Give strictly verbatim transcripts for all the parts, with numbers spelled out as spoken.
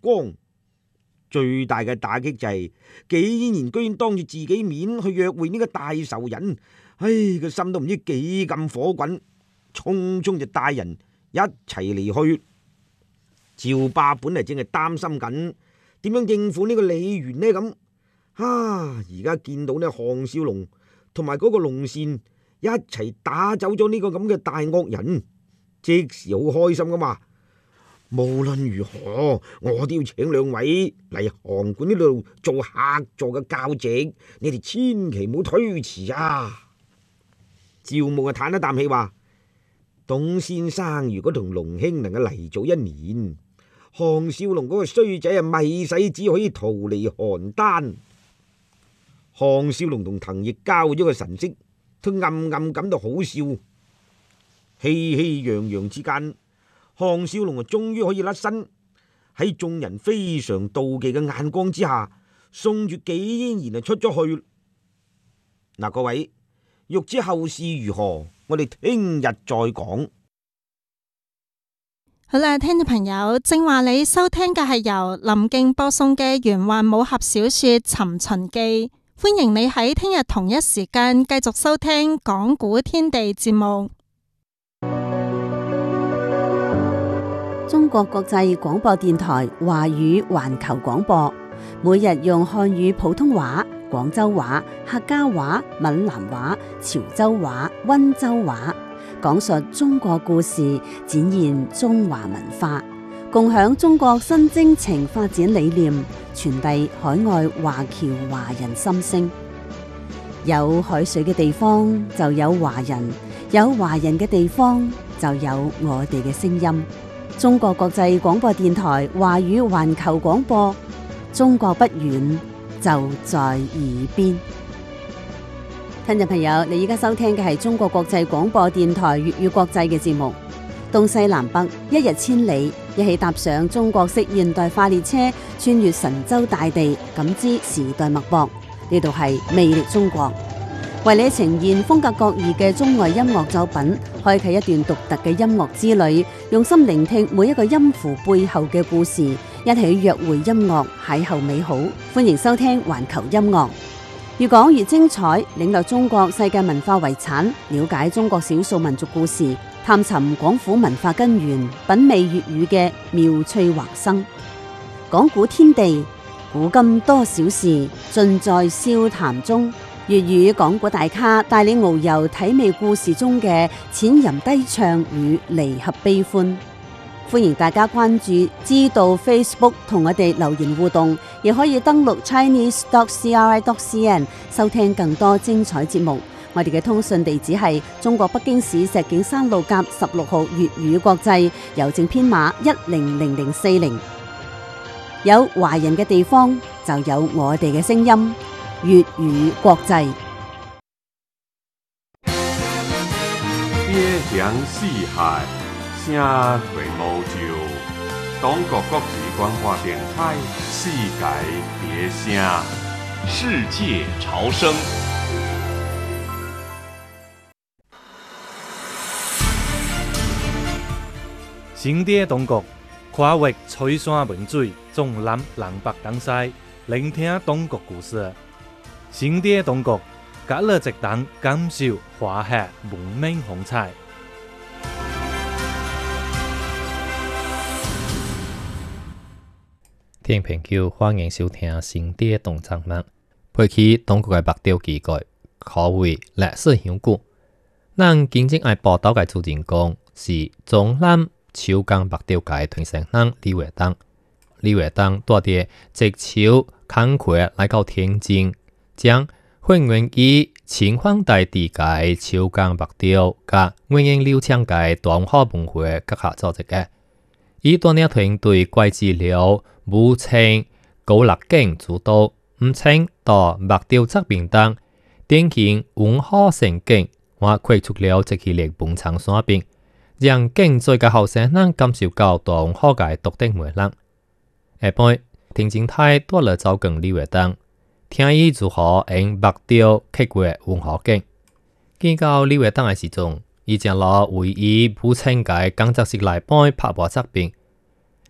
光。最大嘅打擊就係紀嫣然居然當住自己面去約會呢個大仇人，唉，個心都唔知幾咁火滾，匆匆就帶人一齊離去。趙霸本嚟正係擔心緊點樣應付呢個李元呢咁，啊，而家見到呢項少龍同埋嗰個龍善一齊打走咗呢個咁嘅大惡人，即時好開心噶嘛。無論如何，我都要請兩位嚟韓館呢度做客座嘅教席，你哋千祈唔好推遲啊！趙牧啊嘆一啖氣話：董先生如果同龍兄能夠嚟早一年，項少龍嗰個衰仔啊，咪使只可以逃離邯鄲。項少龍同滕毅交咗個神色，都暗暗感到好笑，熙熙攘攘之間，項少龍啊，終於可以甩身，喺眾人非常妒忌嘅眼光之下，送住紀嫣然啊出咗去。嗱，各位欲知後事如何，我哋聽日再講。 好啦，聽眾朋友，正話你收聽嘅係由林敬播送嘅玄幻武俠小說《尋秦記》，歡迎你喺聽日同一時間繼續收聽講古天地節目。 中國國際廣播電台華語環球廣播，每日用漢語普通話、廣州話、客家話、閩南話、潮州話、溫州話，講述中國故事，展現中華文化，共享中國新征程發展理念，傳遞海外華僑華人心聲。有海水嘅地方就有華人，有華人嘅地方就有我哋嘅聲音。中國國際廣播電台華語環球廣播，中國不遠，就在耳邊。聽眾朋友，你而家收聽嘅係中國國際廣播電台粵語國際嘅節目，東西南北一日千里，一起踏上中國式現代化列車，穿越神州大地，感知時代脈搏。呢度係魅力中國，為你呈現風格各異嘅中外音樂作品，開啟一段獨特嘅音樂之旅，用心聆聽每一個音符背後嘅故事，一起約會音樂，邂逅美好。歡迎收聽環球音樂，越講越精彩，領略中國世界文化遺產，了解中國少數民族故事，探尋廣府文化根源，品味粵語嘅妙趣橫生。講古天地，古今多少事，盡在笑談中。粵語講古大咖帶你遨遊體味故事中嘅淺吟低唱與離合悲歡。歡迎大家關注知道 Facebook 同我哋留言互動，亦可以登錄 chinese dot c r i dot c n 收聽更多精彩節目。我哋嘅通訊地址係中國北京市石景山路甲十六號粵語國際，郵政編碼一零零零四零。有華人嘅地方就有我哋嘅聲音。粵語國際， 邊疆四海，聲垂無就。中國國際廣播電台，世界別聲，世界潮聲。 新地中國，跨越翠山文水，縱覽南北東西，聆聽中國故事。新地中國，隔了直等感受華夏文明風采。 聽朋友歡迎收聽新地動作網，配起中國嘅目標機構，可謂歷史悠久。咱今日愛報道嘅主人公是中南秋江目標界傳承人李維東。李維東帶啲直潮坎坷來到天津。將還原以秦皇大帝界秋江目標甲原英柳槍界東華文化閣下組織嘅，以帶領團隊怪資料武清高立景主導，唔清到目標側邊等典型文化盛景，我開出了即系列本場山邊，讓景最嘅後生人感受到東華界獨特魅力。下晡天津台多了走更李維東。聽伊如何用目標刻畫文化景。見到李維東嘅時陣，伊將攞唯一武清界工作室內幫拍攝側邊。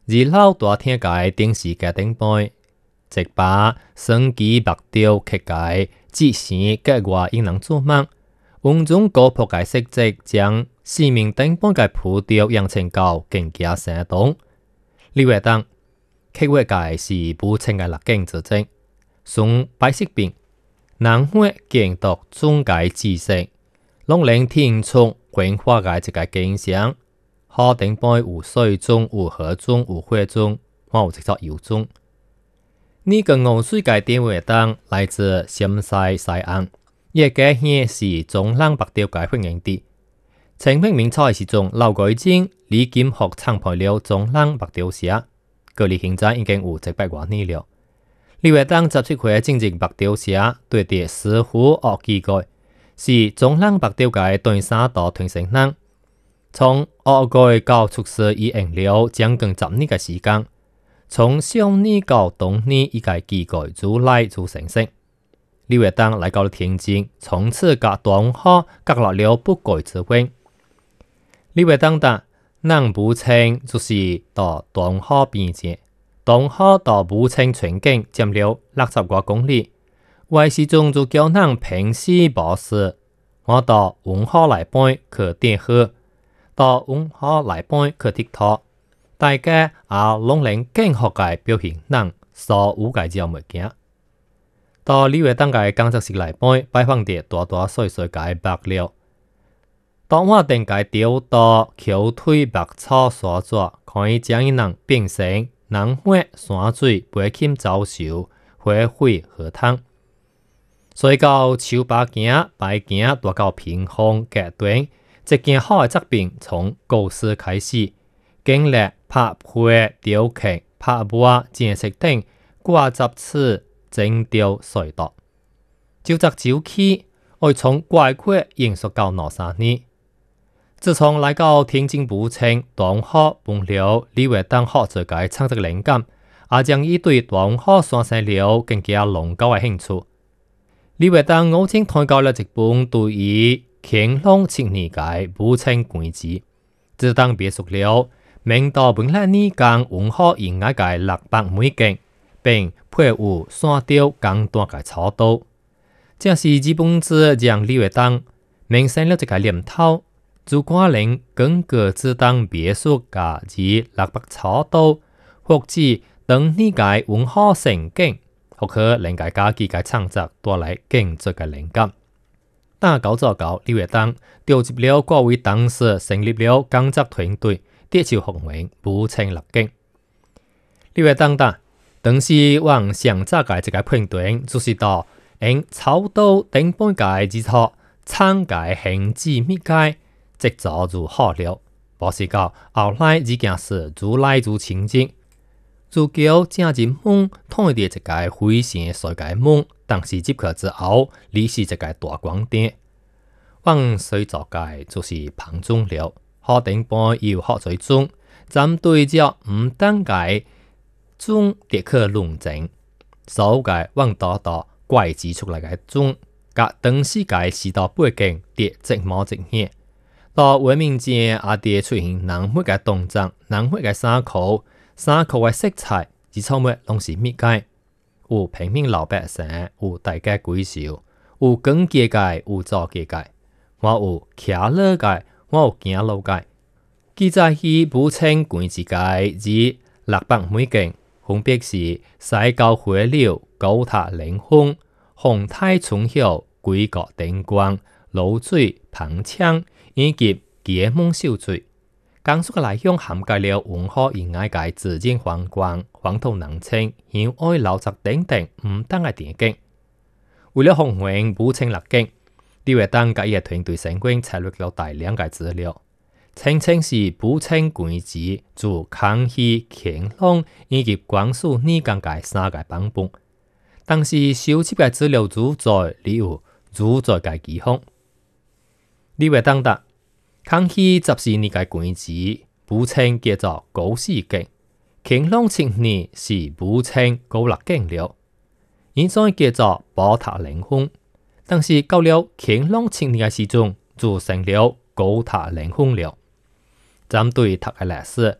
而老大聽解電視嘅頂杯，一把生機目標刻解，只是結外應能做夢。王中高撲嘅色跡將市民頂杯嘅普調養成到更加生動。李維當刻畫嘅是不清嘅立經之證，從白色邊能會見到中介知識，攏能聽出規劃嘅一個景象。河頂杯有水中、有河中、有火中，我有一撮油中。呢個湖水嘅電話燈來自陝西西安，也嘅顯示中冷白調嘅歡迎地。清明明初時中老改經李金學參配了中冷白調寫，距離現在已經有一百多年了。李維當十七歲正正白調寫，對啲師傅學技改，是中冷白調嘅斷沙道傳承人。從學改到出師已用了將近十年嘅時間。從上年到冬年，依個技改逐來逐成熟。李維當來到了天津，從此甲同學結落了不改之緣。李維當答：人不清就是到同學邊界，同學到不清全境佔了六十多公里。為時中就叫人平時保持，我到文化來搬去電河，到文化來搬去鐵塔。大家也攏能更學嘅表現人所有嘅招物件。到李維當嘅工作室來搬，擺放啲大大細細嘅白料。當我定嘅雕刀、橋腿、白草、沙紙，可以將人變成能活山水、背襟招手、花卉荷塘。所以到手把件、擺件，大到屏風隔斷，一件好嘅作品從構思開始。經歷拍繪、雕刻、拍畫、剪色等掛十次整雕隧道，就則早期愛從怪缺延續到兩三年。自從來到天津不清，同學幫了李維當學做嘅創作靈感，也將伊對同學產生了更加濃厚嘅興趣。李維當我正推教了一本對於乾隆七年嘅不清規矩，自當別熟了。明道本來呢間文學應該嘅六百美景，並配有山雕更大嘅草刀，這是基本之將李維當萌生了一個念頭，如果能根據自當別墅嘅之六百草刀，或者等呢個文學成景，或可能給家己嘅創作帶來更足嘅靈感。但搞咗搞，李維當調集了各位當時成立了工作團隊。啲朝學名不清立經，李維當答：當時往上早嘅一個判斷，就是到用草刀頂半界之錯，參界行之密界，即早就好了。保持到後來呢件事逐來逐清淨，就叫正進夢通啲一個灰線世界夢，當時接客之後，你是一個大光點，往水造界就是旁中了。河頂杯要學在中，針對着唔單解中跌去論證，所嘅往多多怪指出嚟嘅中，甲當時嘅時代背景跌即冇即顯，到文明節阿跌出現人會嘅動作，人會嘅衫褲，衫褲嘅色彩，之錯乜攏是密解，有平民老百姓，有大家貴少，有講界界，有做界界，我有徛落界。我有行路界，記載起不清規矩界之六百美景，分別是西郊回流、高塔凌風、紅太春曉、歸國燈光、滷水、澎槍以及結夢秀水。講述嘅內容涵蓋了文學以外嘅自然風光、風土人情、鄉愛老宅等等唔同嘅電景。為了弘揚不清立景，李維當甲伊個團隊成員採錄了大量嘅資料，澄清是不清規矩，自康熙、乾隆以及光緒年間嘅三個版本。但是收集嘅資料主宰理有主宰嘅技巧。李維當答：康熙十四年嘅規矩，不清叫做高四景；乾隆七年是不清高六景了，現在叫做寶塔凌風。但是到了乾隆七年嘅時鐘，就成了高塔凌風了。針對讀嘅歷史，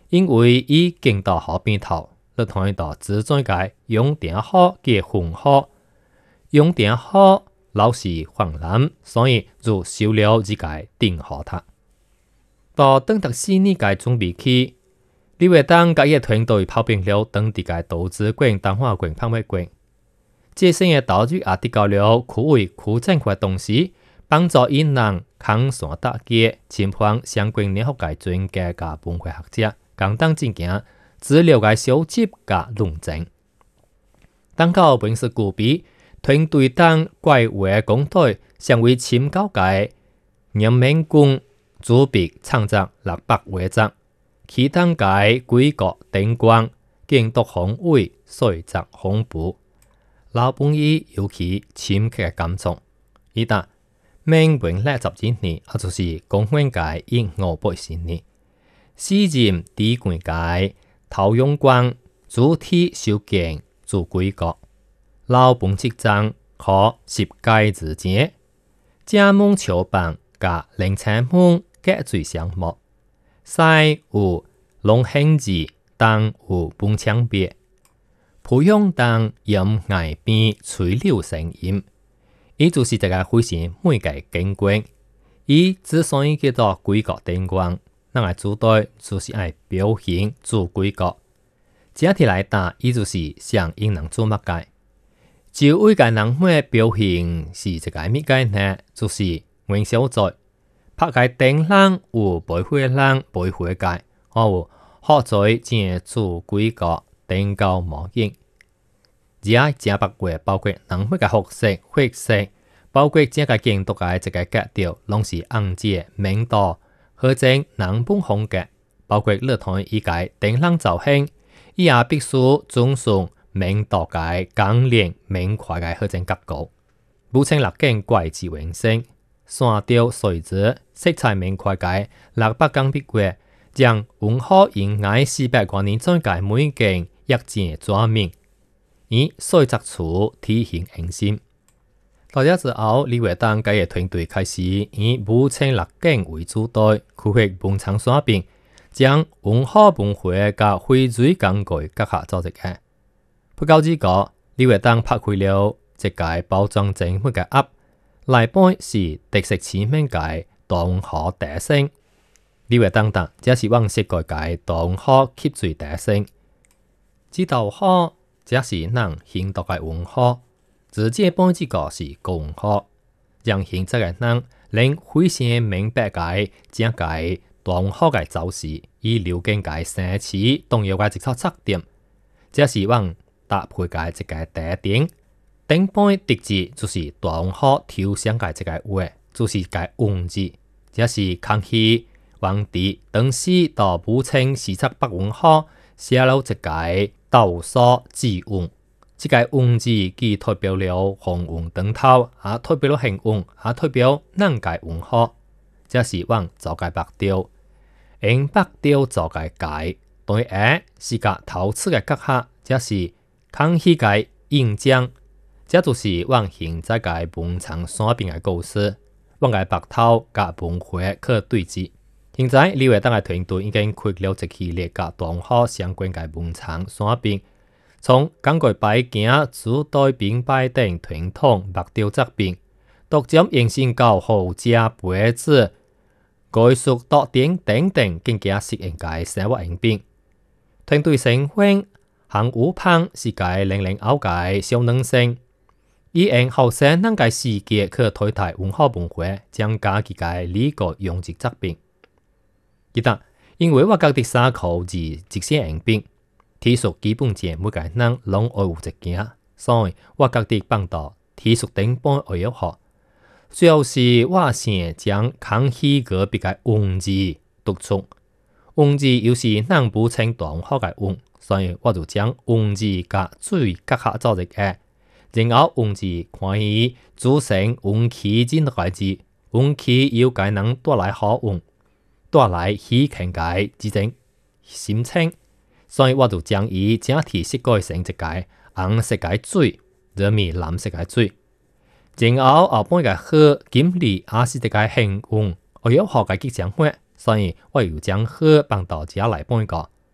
因為伊經到河邊頭，你睇到自在界用點好嘅紅河，用點好老是黃藍，所以就收了自界定河塔。到等特四年界準備期，李維當甲伊團隊跑遍了當地界投資館、動畫館、拍賣館。這些嘅導遊也得到了區委區政府嘅同時，幫助伊人抗山打擊，前方相關領域界專家甲文化學者，共同進行資料嘅收集甲論證。當到本世古比，團隊當怪畫工隊成為深交界人民工組別創作六百畫作，其當界規格燈光、建築防衛、水質恐怖。老本伊尤其深刻嘅感觸，伊答明文叻十幾年，也就是公園界已五百十年。詩人地管界陶用光主體修建做規格，老本即章可十界之間，正門橋板甲凌晨門隔水相目，西有龍興字，東有本牆壁。培養當陰崖邊吹流聲音，伊就是一個非常美嘅景觀。伊之所以叫做規格燈光，咱個主隊就是愛表現做規格。整體來打，伊就是上引人注目嘅。就為個人會表現是一個咩嘅呢？就是元宵節拍個燈籠有培會人培會嘅，有學在正做規格。登高模型，而正白話包括人乜嘅服飾、血色，包括正個建築嘅一個格調，攏是紅色、明道，或者人本風格，包括樂團依個燈籠造型，伊也必須遵循明道嘅鋼鏈、明塊嘅或者結構，不稱六景怪字榮星，山雕水質色彩明塊嘅六百港筆畫，將文化應愛四百多年再界每景。一件作名，以水質處體型應心。大家之後，李維當該嘅團隊開始以武清六景為主隊，區域本場山邊，將文化本會甲翡翠工具結合組織嘅。不久之後，李維當拍開了一個包裝精美嘅盒，內本是特色鮮明嘅東河特性。李維當答，這是往設計嘅東河吸水特性。知道好，這是人現代嘅文化。自這本之個是古文化，讓現在嘅人能非常明白解這個東河嘅走勢，以了解解城市動搖嘅一個特點。這是往搭配嘅一個特點。頂本特質就是東河抽象嘅一個話，就是個文字。這是康熙皇帝當時到武清視察北文化，寫了一個道所之文，這個文字既代表了紅文當頭，也代表了慶文，也代表南界文化。這是往造界白調，用白調造界界，對下是個陶瓷嘅結合，這是康熙嘅印章。這就是往現在嘅文昌山邊嘅故事，往個白頭甲文化可對峙。現在李維當嘅團隊已經開了一系列甲東河相關嘅文昌山邊，從港具擺件、主隊並擺等傳統木雕作品，獨將延伸到豪家杯子、藝術作品等等更加適應嘅生活用品。團隊成員韓武胖是個零零後嘅小男生，以用後生人嘅視覺去推動文化文化，增加佢嘅理個用之作品。記得，因為我覺得三口字即些用品，體恤基本上每個人攏愛有一件，所以我覺得幫到體恤頂本愛要學。最後是我想將康熙個別嘅文字讀出，文字又是南部清東河嘅文，所以我就將文字甲水結合做一個，然後文字可以組成運氣真嘅字，運氣有個能帶來好運。帶來喜慶嘅一種心情，所以我就將伊整體設計成一個紅色嘅水，入面藍色嘅水。然後後半個河金利也是一個幸運，我要學嘅吉祥話，所以我又將河放到這內半個，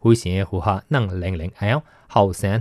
非常嘅符合咱零零後後生